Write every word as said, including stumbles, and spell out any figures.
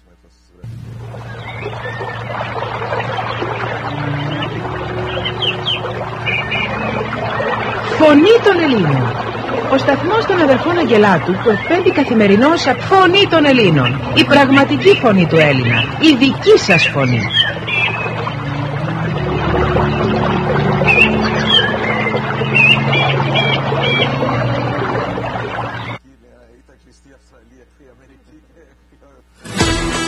Φωνή των Ελλήνων. Ο σταθμός των αδερφών Αγγελάτου που εκπέμπει καθημερινώς Φωνή των Ελλήνων. Η πραγματική φωνή του Έλληνα. Η δική σας φωνή.